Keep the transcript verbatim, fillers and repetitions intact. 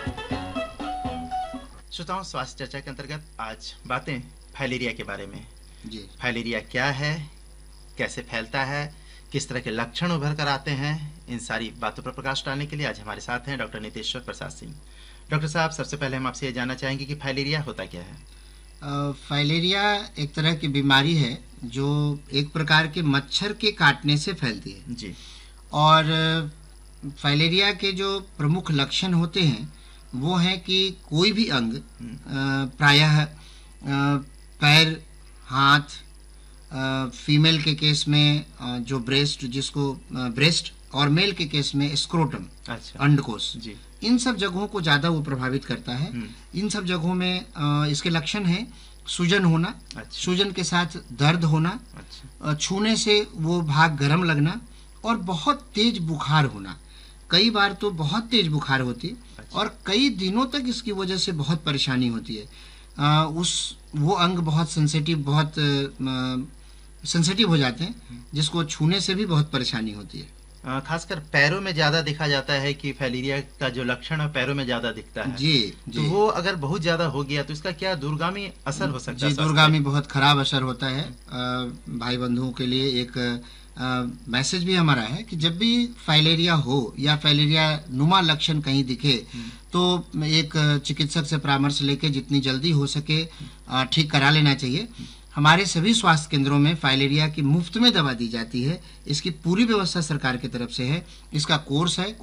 श्रोताओं, स्वास्थ्य चर्चा के अंतर्गत आज बातें फाइलेरिया के बारे में। जी। फाइलेरिया क्या है, कैसे फैलता है, किस तरह के लक्षण उभर कर आते हैं, इन सारी बातों पर प्रकाश डालने के लिए आज हमारे साथ हैं डॉक्टर नितेश्वर प्रसाद सिंह। डॉक्टर साहब, सबसे पहले हम आपसे ये जानना चाहेंगे कि फाइलेरिया होता क्या है? अ, फाइलेरिया एक तरह की बीमारी है जो एक प्रकार के मच्छर के काटने से फैलती है। जी। और अ, फाइलेरिया के जो प्रमुख लक्षण होते हैं वो है कि कोई भी अंग, अ, प्रायः अ, पैर, हाथ, अ, फीमेल के केस में अ, जो ब्रेस्ट, जिसको अ, ब्रेस्ट, और मेल के केस में स्क्रोटम, अच्छा। अंडकोश, जी। इन सब जगहों को ज़्यादा वो प्रभावित करता है। इन सब जगहों में अ, इसके लक्षण हैं सूजन होना, अच्छा। सूजन के साथ दर्द होना, अच्छा। अ, छूने से वो भाग गर्म लगना और बहुत तेज बुखार होना। कई बार तो बहुत तेज बुखार होती है। अच्छा। और कई दिनों तक इसकी वजह से बहुत परेशानी होती है। आ, उस वो अंग बहुत सेंसिटिव बहुत सेंसिटिव हो जाते हैं जिसको छूने से भी बहुत परेशानी होती है। अ, खासकर पैरों में ज्यादा दिखा जाता है कि फाइलेरिया का जो लक्षण है पैरों में ज्यादा दिखता है। जी, जी। तो वो अगर बहुत ज्यादा हो गया तो इसका क्या दूरगामी असर हो सकता है? जी, दूरगामी बहुत खराब असर होता है। आ, भाई बंधुओं के लिए एक मैसेज भी हमारा है कि जब भी फाइलेरिया हो या फाइलेरिया नुमा लक्षण कहीं दिखे तो एक चिकित्सक से परामर्श लेके जितनी जल्दी हो सके ठीक करा लेना चाहिए। हमारे सभी स्वास्थ्य केंद्रों में फाइलेरिया की मुफ्त में दवा दी जाती है। इसकी पूरी व्यवस्था सरकार की तरफ से है। इसका कोर्स है।